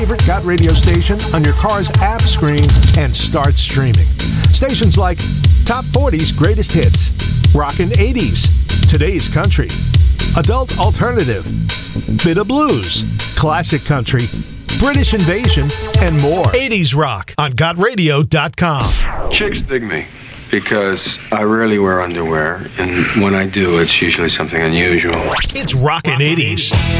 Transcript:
Favorite Got Radio station on your car's app screen and start streaming. Stations like Top 40's Greatest Hits, Rockin' 80s, Today's Country, Adult Alternative, Bit of Blues, Classic Country, British Invasion, and more. 80s Rock on GotRadio.com. Chicks dig me because I rarely wear underwear, and when I do, it's usually something unusual. It's Rockin' 80s.